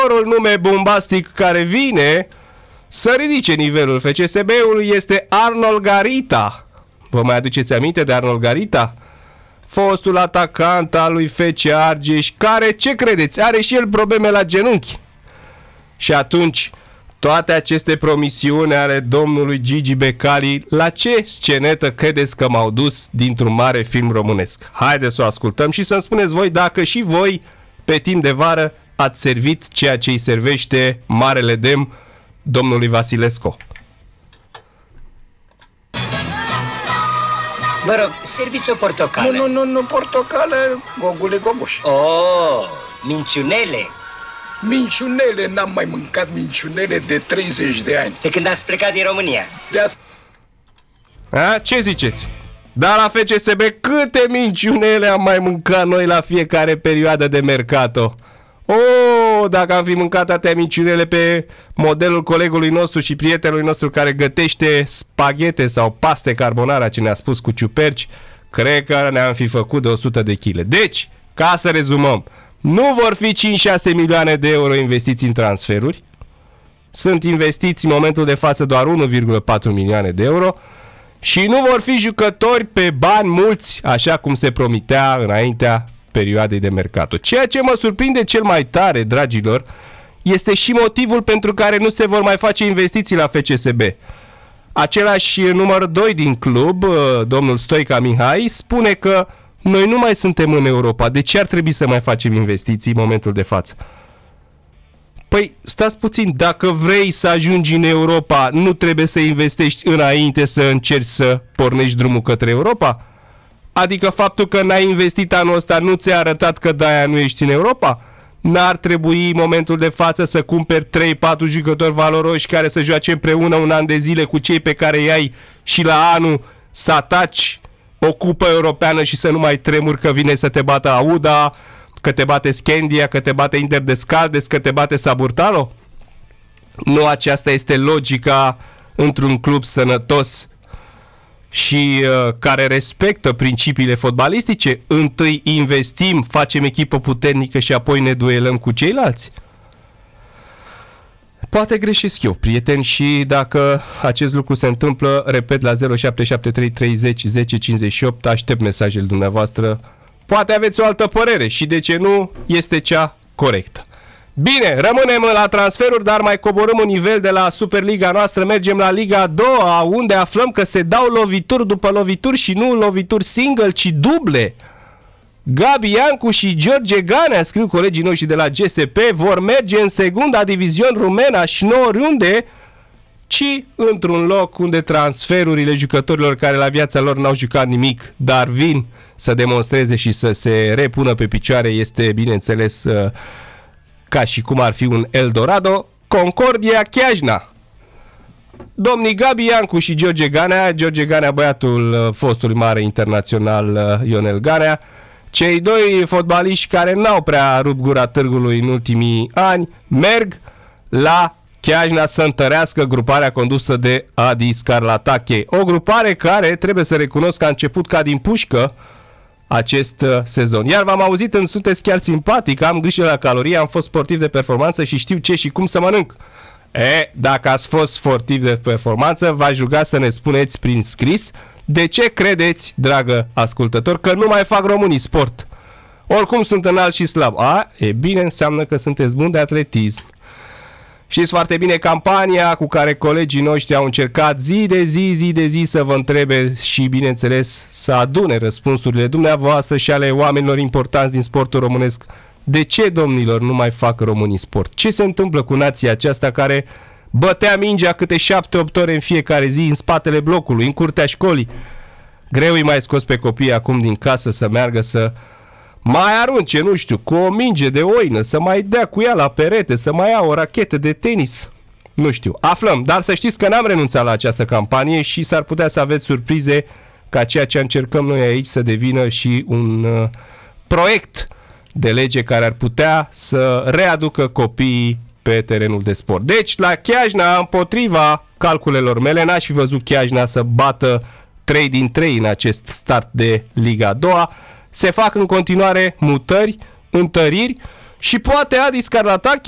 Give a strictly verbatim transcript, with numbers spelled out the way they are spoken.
nume bombastic care vine să ridice nivelul F C S B-ului este Arnold Garita. Vă mai aduceți aminte de Arnold Garita? Fostul atacant al lui F C Argeș, care, ce credeți, are și el probleme la genunchi. Și atunci, toate aceste promisiuni ale domnului Gigi Becali, la ce scenetă credeți că m-au dus dintr-un mare film românesc? Haideți să o ascultăm și să-mi spuneți voi dacă și voi, pe timp de vară, ați servit ceea ce îi servește marele demn domnului Vasilescu. Vă rog, serviți o portocală. Nu, nu, nu, nu, portocală, gogule gogoș. Oh, minciunele. Minciunele, n-am mai mâncat minciunele de treizeci de ani. De când ați plecat din România. De at- A, ce ziceți? Dar la F C S B câte minciunele am mai mâncat noi la fiecare perioadă de mercato? Oh, dacă am fi mâncat atâtea minciunele pe modelul colegului nostru și prietenului nostru care gătește spaghete sau paste carbonara, ce ne-a spus cu ciuperci, cred că ne-am fi făcut de o sută de kilograme. Deci, ca să rezumăm, nu vor fi cinci șase milioane de euro investiți în transferuri, sunt investiți în momentul de față doar unu virgulă patru milioane de euro și nu vor fi jucători pe bani mulți, așa cum se promitea înaintea perioadei de mercato. Ceea ce mă surprinde cel mai tare, dragilor, este și motivul pentru care nu se vor mai face investiții la F C S B. Același număr doi din club, domnul Stoica Mihai, spune că noi nu mai suntem în Europa. De ce ar trebui să mai facem investiții în momentul de față? Păi, stați puțin, dacă vrei să ajungi în Europa, nu trebuie să investești înainte să încerci să pornești drumul către Europa? Adică faptul că n-ai investit anul ăsta nu ți-a arătat că de-aia nu ești în Europa? N-ar trebui în momentul de față să cumperi trei patru jucători valoroși care să joace împreună un an de zile cu cei pe care i-ai și la anul să ataci o cupă europeană și să nu mai tremuri că vine să te bată Auda, că te bate Scandia, că te bate Inter de Scaldes, că te bate Saburtalo? Nu aceasta este logica într-un club sănătos și uh, care respectă principiile fotbalistice. Întâi investim, facem echipă puternică și apoi ne duelăm cu ceilalți. Poate greșesc eu, prieteni, și dacă acest lucru se întâmplă, repet, la zero șapte șapte trei treizeci zece cincizeci și opt, aștept mesajele dumneavoastră. Poate aveți o altă părere și, de ce nu, este cea corectă. Bine, rămânem la transferuri, dar mai coborâm un nivel de la Superliga noastră, mergem la Liga a doua, unde aflăm că se dau lovituri după lovituri și nu lovituri single, ci duble. Gabi Iancu și George Ganea, scriu colegii noștri de la G S P, vor merge în segunda divizion rumena și nu oriunde, ci într-un loc unde transferurile jucătorilor care la viața lor n-au jucat nimic, dar vin să demonstreze și să se repună pe picioare, este, bineînțeles, ca și cum ar fi un Eldorado, Concordia Chiajna. Domnii Gabi Iancu și George Ganea, George Ganea, băiatul fostului mare internațional Ionel Ganea, cei doi fotbaliști care n-au prea rupt gura târgului în ultimii ani, merg la Chiajna să întărească gruparea condusă de Adi Scarlatache. O grupare care, trebuie să recunosc, că a început ca din pușcă acest sezon. Iar v-am auzit, îmi sunteți chiar simpatic, am grijă la calorii, am fost sportiv de performanță și știu ce și cum să mănânc. E, dacă ați fost sportiv de performanță, v-aș ruga să ne spuneți prin scris de ce credeți, dragă ascultător, că nu mai fac românii sport. Oricum sunt înalt și slab. A, e bine, înseamnă că sunteți buni de atletism. Știți foarte bine campania cu care colegii noștri au încercat zi de zi, zi de zi să vă întrebe și, bineînțeles, să adune răspunsurile dumneavoastră și ale oamenilor importanți din sportul românesc. De ce, domnilor, nu mai fac românii sport? Ce se întâmplă cu nația aceasta care bătea mingea câte șapte opt ore în fiecare zi în spatele blocului, în curtea școlii? Greu îi mai scos pe copii acum din casă să meargă să mai arunce, nu știu, cu o minge de oină, să mai dea cu ea la perete, să mai ia o rachetă de tenis. Nu știu, aflăm, dar să știți că n-am renunțat la această campanie și s-ar putea să aveți surprize ca ceea ce încercăm noi aici să devină și un uh, proiect de lege care ar putea să readucă copiii pe terenul de sport. Deci, la Chiajna, împotriva calculelor mele, n-aș fi văzut Chiajna să bată trei din trei în acest start de Liga a doua. Se fac în continuare mutări, întăriri și poate Adi Scarlatache